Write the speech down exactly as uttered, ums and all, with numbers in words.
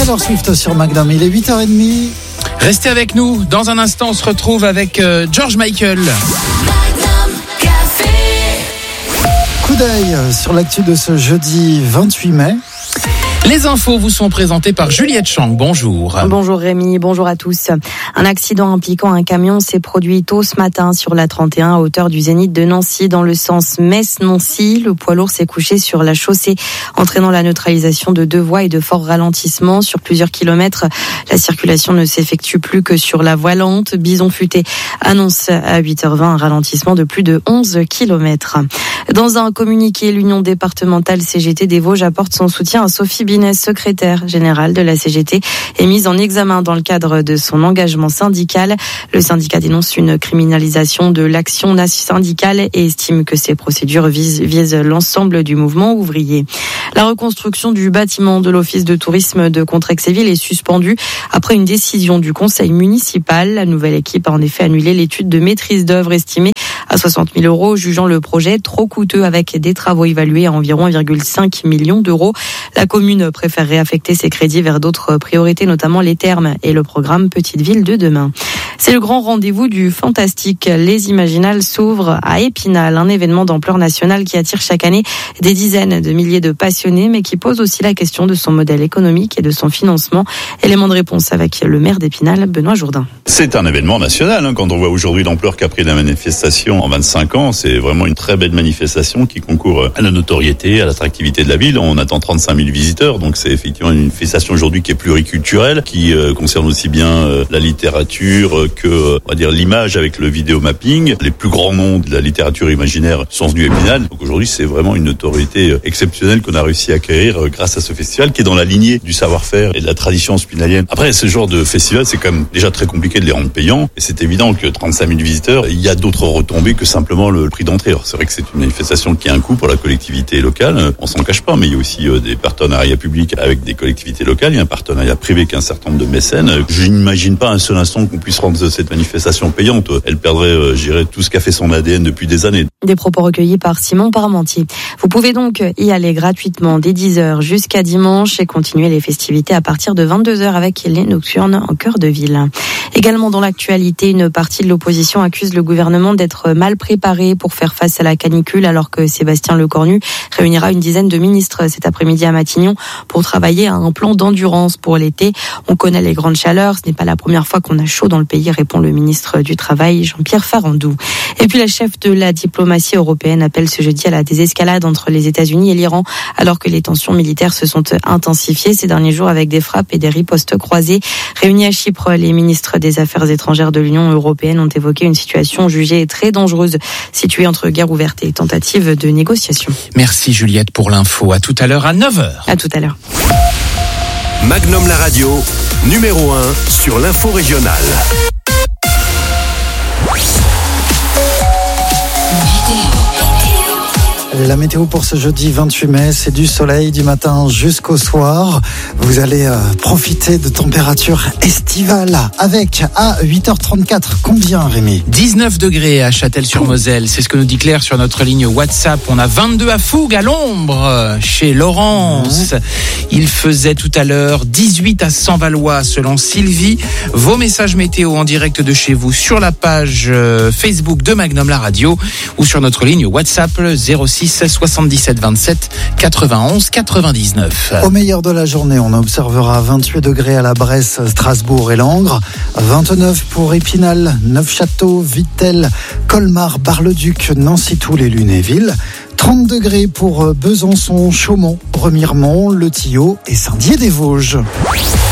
Taylor Swift sur Magnum, il est huit heures trente. Restez avec nous, dans un instant on se retrouve avec euh, George Michael. Coup d'œil sur l'actu de ce jeudi vingt-huit mai. Les infos vous sont présentées par Juliette Chang. Bonjour. Bonjour Rémi, bonjour à tous. Un accident impliquant un camion s'est produit tôt ce matin sur la trente et un à hauteur du Zénith de Nancy dans le sens Metz-Nancy. Le poids lourd s'est couché sur la chaussée, entraînant la neutralisation de deux voies et de forts ralentissements. Sur plusieurs kilomètres, la circulation ne s'effectue plus que sur la voie lente. Bison Futé annonce à huit heures vingt un ralentissement de plus de onze kilomètres. Dans un communiqué, l'Union départementale C G T des Vosges apporte son soutien à Sophie Binès, secrétaire générale de la C G T, est mise en examen dans le cadre de son engagement syndical. Le syndicat dénonce une criminalisation de l'action syndicale et estime que ces procédures visent, visent l'ensemble du mouvement ouvrier. La reconstruction du bâtiment de l'Office de tourisme de Contrexéville est suspendue après une décision du conseil municipal. La nouvelle équipe a en effet annulé l'étude de maîtrise d'œuvre estimée à soixante mille euros, jugeant le projet trop coûteux avec des travaux évalués à environ un virgule cinq million d'euros. La commune préfère réaffecter ses crédits vers d'autres priorités, notamment les thermes et le programme Petite Ville de demain. C'est le grand rendez-vous du fantastique. Les Imaginales s'ouvrent à Épinal, un événement d'ampleur nationale qui attire chaque année des dizaines de milliers de passionnés, mais qui pose aussi la question de son modèle économique et de son financement. Élément de réponse avec le maire d'Épinal, Benoît Jourdain. C'est un événement national, hein, quand on voit aujourd'hui l'ampleur qu'a pris la manifestation en vingt-cinq ans. C'est vraiment une très belle manifestation qui concourt à la notoriété, à l'attractivité de la ville. On attend trente-cinq mille visiteurs, donc c'est effectivement une manifestation aujourd'hui qui est pluriculturelle, qui euh, concerne aussi bien euh, la littérature euh, que, euh, on va dire, l'image avec le vidéo mapping. Les plus grands noms de la littérature imaginaire sont venus à Épinal. Donc aujourd'hui, c'est vraiment une notoriété euh, exceptionnelle qu'on a réussi à acquérir euh, grâce à ce festival qui est dans la lignée du savoir-faire et de la tradition spinalienne. Après, ce genre de festival, c'est quand même déjà très compliqué de les rendre payants. Et c'est évident que trente-cinq mille visiteurs, il y a d'autres retombées que simplement le prix d'entrée. Alors, c'est vrai que c'est une manifestation qui a un coût pour la collectivité locale. On s'en cache pas, mais il y a aussi euh, des partenariats publics avec des collectivités locales. Il y a un partenariat privé avec un certain nombre de mécènes. Je n'imagine pas un seul instant qu'on puisse rendre cette manifestation payante. Elle perdrait, euh, je dirais, tout ce qu'a fait son A D N depuis des années. Des propos recueillis par Simon Parmentier. Vous pouvez donc y aller gratuitement dès dix heures jusqu'à dimanche et continuer les festivités à partir de vingt-deux heures avec les nocturnes en cœur de ville. Également dans l'actualité, une partie de l'opposition accuse le gouvernement d'être mal préparé pour faire face à la canicule, alors que Sébastien Lecornu réunira une dizaine de ministres cet après-midi à Matignon pour travailler à un plan d'endurance pour l'été. On connaît les grandes chaleurs, ce n'est pas la première fois qu'on a chaud dans le pays, répond le ministre du Travail, Jean-Pierre Farandou. Et puis la chef de la diplomatie européenne appelle ce jeudi à la désescalade entre les États-Unis et l'Iran, alors que les tensions militaires se sont intensifiées ces derniers jours avec des frappes et des ripostes croisées. Réunis à Chypre, les ministres des Affaires étrangères de l'Union européenne ont évoqué une situation jugée très dangereuse, située entre guerre ouverte et tentative de négociation. Merci Juliette pour l'info. À tout à l'heure à neuf heures. À tout à l'heure. Magnum la radio, numéro un sur l'info régionale. La météo pour ce jeudi vingt-huit mai, c'est du soleil du matin jusqu'au soir. Vous allez euh, profiter de températures estivales avec, à huit heures trente-quatre, combien Rémi ? dix-neuf degrés à Châtel-sur-Moselle, c'est ce que nous dit Claire sur notre ligne WhatsApp. On a vingt-deux à Fougue, à l'ombre, chez Laurence. Il faisait tout à l'heure dix-huit à Saint-Valois selon Sylvie. Vos messages météo en direct de chez vous sur la page Facebook de Magnum la radio ou sur notre ligne WhatsApp zéro six soixante-dix-sept vingt-sept quatre-vingt-onze quatre-vingt-dix-neuf. Au meilleur de la journée, on observera vingt-huit degrés à la Bresse, Strasbourg et Langres, vingt-neuf pour Épinal, Neufchâteau, Vittel, Colmar, Bar-le-Duc, Nancy-Toul et Lunéville, trente degrés pour Besançon, Chaumont, Remiremont, Le Tillot et Saint-Dié-des-Vosges.